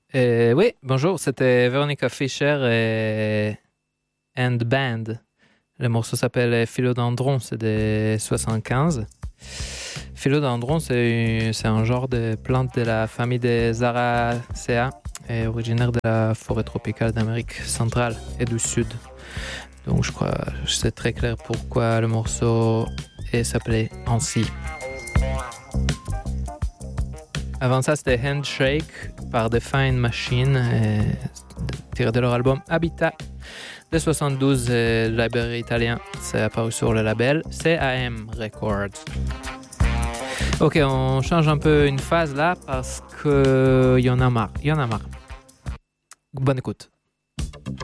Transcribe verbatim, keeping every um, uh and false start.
Euh, oui, bonjour, c'était Veronica Fischer et And Band. Le morceau s'appelle Philodendron, c'est des soixante-quinze. Philodendron, c'est, c'est un genre de plante de la famille des Araceae, et originaire de la forêt tropicale d'Amérique centrale et du Sud. Donc je crois que c'est très clair pourquoi le morceau est s'appelait ainsi. Avant ça, c'était Handshake par The Fine Machine, et, tiré de leur album Habitat de soixante-douze, euh, label italien. C'est apparu sur le label C A M Records. Ok, on change un peu une phase là parce qu'il y en a marre. Il y en a marre. Bonne écoute.